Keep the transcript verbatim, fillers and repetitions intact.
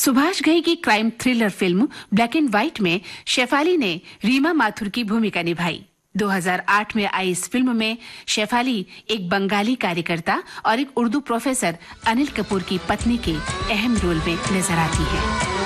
सुभाष घई की crime thriller film black and white में शेफाली ने रीमा माथुर की भूमिका निभाई। दो हज़ार आठ में आई इस फिल्म में शेफाली एक बंगाली कार्यकर्ता और एक उर्दू प्रोफेसर अनिल कपूर की पत्नी के अहम रोल में नजर आती है।